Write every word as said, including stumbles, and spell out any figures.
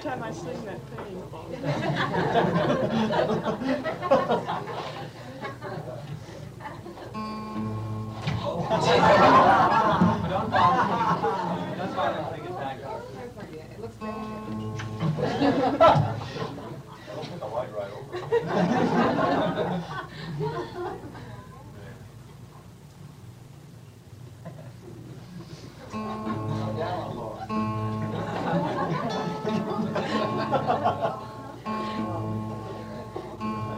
time I sing that thing falls down. Don't bother. Don't bother until it gets back up. It looks bad. Don't put the light right over it.